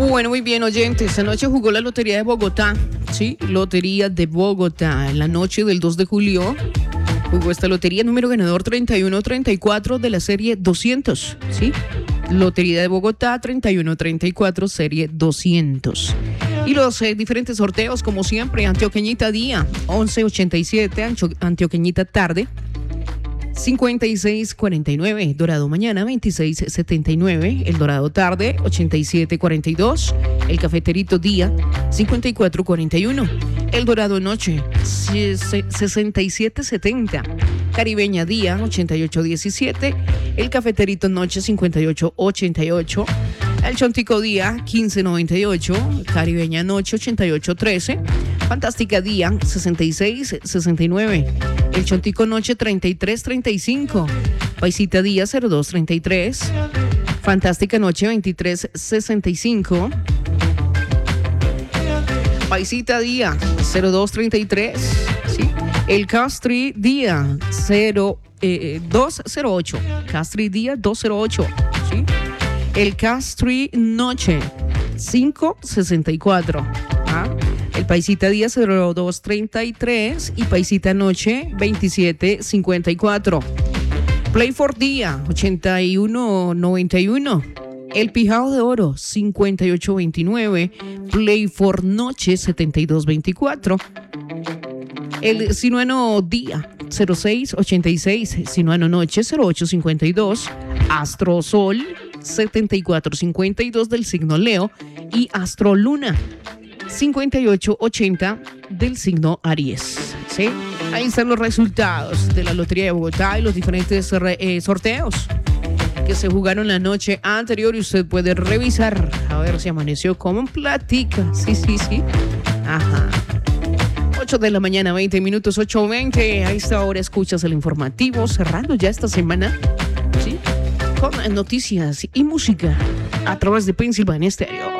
Bueno, muy bien, oyentes. Esta noche jugó la Lotería de Bogotá. Sí, Lotería de Bogotá. En la noche del 2 de julio jugó esta lotería, número ganador 3134 de la serie 200. Sí, Lotería de Bogotá 3134, serie 200. Y los diferentes sorteos, como siempre: Antioqueñita día 1187, Antioqueñita tarde 5649, Dorado mañana 2679, El Dorado tarde 8742, El Cafeterito día 5441, El Dorado noche 6770, Caribeña día 8817, El Cafeterito noche 5888, El Chontico día 1598, Caribeña noche 8813, Fantástica día 6669, El Chontico noche 3335, Paisita día 0233, Fantástica noche 2365, Paisita día 0233, ¿sí? El Castri día 208, Castri día 208, ¿sí? El Castri noche 564, ¿ah? El Paisita día 0233 y Paisita noche 2754. Play for día 8191. El Pijao de oro 5829. Play for noche 7224. El Sinuano día 0686. Sinuano noche 0852. Astro Sol 7452 del signo Leo y Astro Luna 5880 del signo Aries. ¿Sí? Ahí están los resultados de la Lotería de Bogotá y los diferentes sorteos que se jugaron la noche anterior, y usted puede revisar a ver si amaneció como un platica. Sí. Ajá. 8 de la mañana, 20 minutos, 8:20. A esta hora escuchas el informativo, cerrando ya esta semana, ¿sí? Con noticias y música a través de Pensilvania Estéreo.